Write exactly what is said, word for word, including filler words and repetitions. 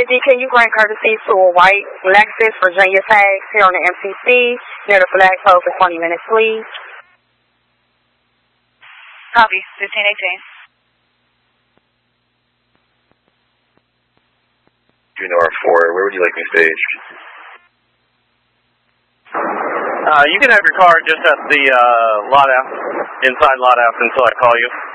fifty, can you grant courtesy to a white Lexus Virginia tags here on the M C C near the flagpole for twenty minutes, please? Copy, fifteen eighteen. Juno R four, where would you like me staged? Uh, you can have your car just at the uh, lot F, inside lot F until I call you.